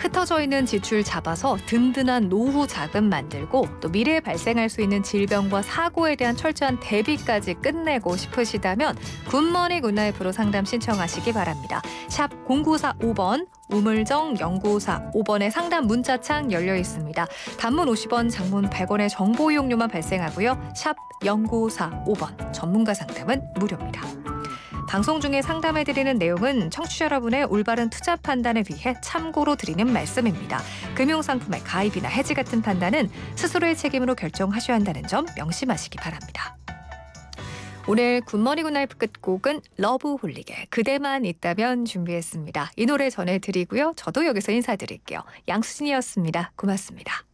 흩어져 있는 지출 잡아서 든든한 노후 자금 만들고 또 미래에 발생할 수 있는 질병과 사고에 대한 철저한 대비까지 끝내고 싶으시다면 굿모닝 굿나잇으로 상담 신청하시기 바랍니다. 샵 0945번 우물정 0945번의 상담 문자창 열려 있습니다. 단문 50원, 장문 100원의 정보 이용료만 발생하고요. 샵 0945번 전문가 상담은 무료입니다. 방송 중에 상담해드리는 내용은 청취자 여러분의 올바른 투자 판단을 위해 참고로 드리는 말씀입니다. 금융상품의 가입이나 해지 같은 판단은 스스로의 책임으로 결정하셔야 한다는 점 명심하시기 바랍니다. 오늘 굿모닝 굿나잇 끝곡은 러브홀릭의 그대만 있다면 준비했습니다. 이 노래 전해드리고요. 저도 여기서 인사드릴게요. 양수진이었습니다. 고맙습니다.